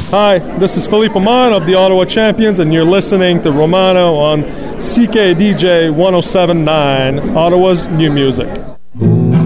Hi, this is Philippe Amon of the Ottawa Champions, and you're listening to Romano on CKDJ 107.9, Ottawa's new music.